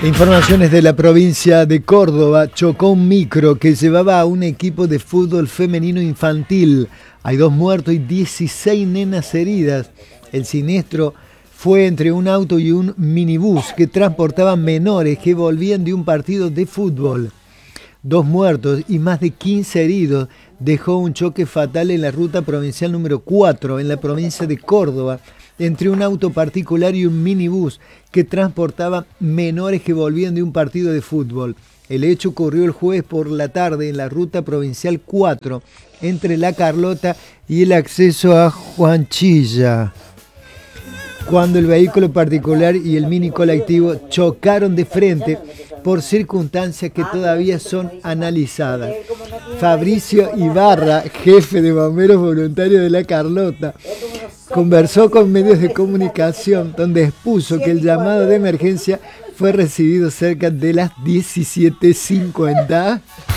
Informaciones de la provincia de Córdoba. Chocó un micro que llevaba a un equipo de fútbol femenino infantil. Hay 2 muertos y 16 nenas heridas. El siniestro fue entre un auto y un minibús que transportaban menores que volvían de un partido de fútbol. 2 muertos y más de 15 heridos dejó un choque fatal en la ruta provincial número 4 en la provincia de Córdoba, entre un auto particular y un minibús que transportaba menores que volvían de un partido de fútbol. El hecho ocurrió el jueves por la tarde en la ruta provincial 4, entre La Carlota y el acceso a Juanchilla, cuando el vehículo particular y el mini colectivo chocaron de frente por circunstancias que todavía son analizadas. Fabricio Ibarra, jefe de bomberos voluntarios de La Carlota, conversó con medios de comunicación donde expuso que el llamado de emergencia fue recibido cerca de las 17:50.